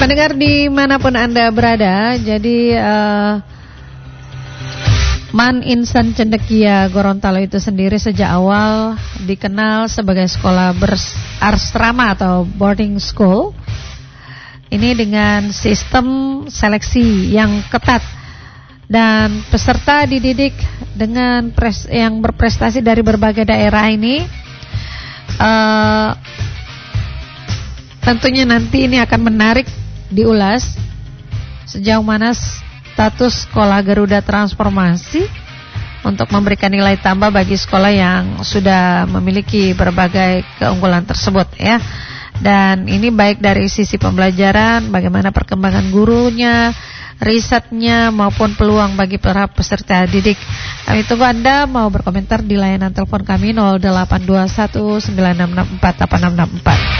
Pendengar dimanapun Anda berada, jadi Man Insan Cendekia Gorontalo itu sendiri sejak awal dikenal sebagai sekolah berasrama atau boarding school. Ini dengan sistem seleksi yang ketat dan peserta dididik dengan yang berprestasi dari berbagai daerah ini. Tentunya nanti ini akan menarik diulas sejauh mana status sekolah Garuda Transformasi untuk memberikan nilai tambah bagi sekolah yang sudah memiliki berbagai keunggulan tersebut ya. Dan ini baik dari sisi pembelajaran, bagaimana perkembangan gurunya, risetnya maupun peluang bagi para peserta didik. Kami tunggu Anda mau berkomentar di layanan telepon kami 0821 9664 8664.